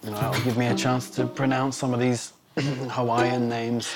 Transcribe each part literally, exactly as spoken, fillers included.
You know, that'll give me a chance to pronounce some of these Hawaiian names.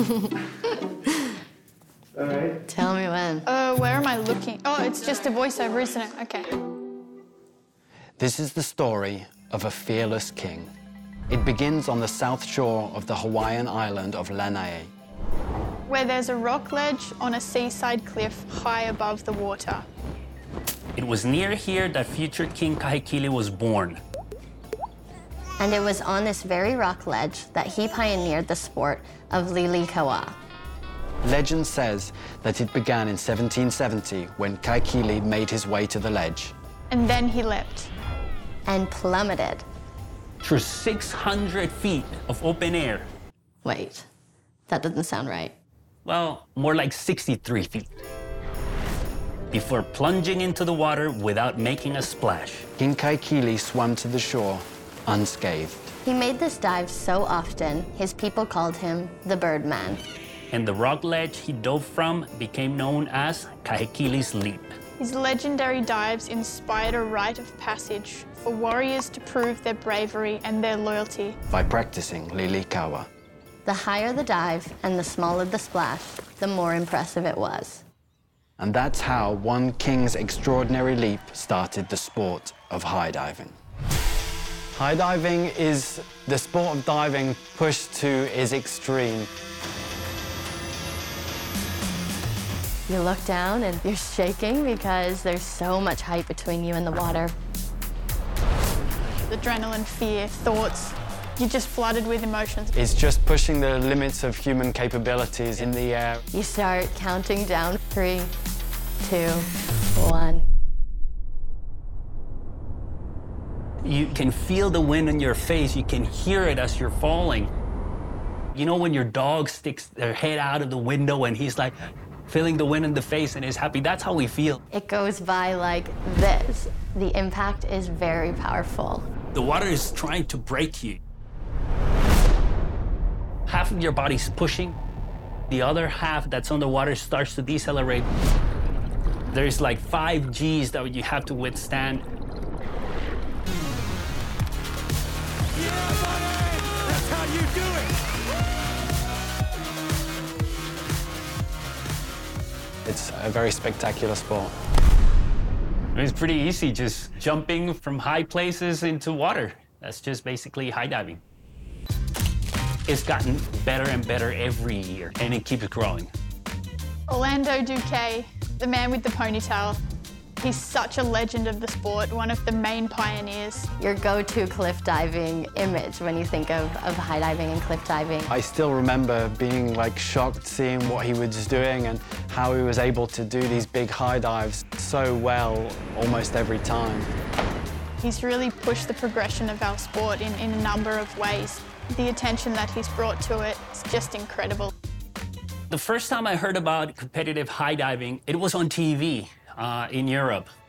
All right. Tell me when. Uh, where am I looking? Oh, it's just a voiceover, isn't it? Okay. This is the story of a fearless king. It begins on the south shore of the Hawaiian island of Lanai. Where there's a rock ledge on a seaside cliff high above the water. It was near here that future King Kahekili was born. And it was on this very rock ledge that he pioneered the sport of lilikaua. Legend says that it began in seventeen seventy when Kahekili made his way to the ledge. And then he leapt. And plummeted. Through six hundred feet of open air. Wait, that doesn't sound right. Well, more like sixty-three feet. Before plunging into the water without making a splash. King Kahekili swam to the shore unscathed. He made this dive so often, his people called him the Birdman. And the rock ledge he dove from became known as Kahekili's Leap. His legendary dives inspired a rite of passage for warriors to prove their bravery and their loyalty. By practicing lilikaua. The higher the dive and the smaller the splash, the more impressive it was. And that's how one king's extraordinary leap started the sport of high diving. High diving is the sport of diving pushed to its extreme. You look down and you're shaking because there's so much height between you and the water. Adrenaline, fear, thoughts, you're just flooded with emotions. It's just pushing the limits of human capabilities in the air. You start counting down, three, two, one. You can feel the wind in your face. You can hear it as you're falling. You know when your dog sticks their head out of the window and he's like feeling the wind in the face and is happy? That's how we feel. It goes by like this. The impact is very powerful. The water is trying to break you. Half of your body's pushing. The other half that's on the water starts to decelerate. There's like five G's that you have to withstand. Yeah, buddy! That's how you do it! It's a very spectacular sport. It's pretty easy, just jumping from high places into water. That's just basically high diving. It's gotten better and better every year, and it keeps growing. Orlando Duque, the man with the ponytail. He's such a legend of the sport, one of the main pioneers. Your go-to cliff diving image when you think of, of high diving and cliff diving. I still remember being like shocked seeing what he was doing and how he was able to do these big high dives so well almost every time. He's really pushed the progression of our sport in, in a number of ways. The attention that he's brought to it is just incredible. The first time I heard about competitive high diving, it was on T V uh, in Europe.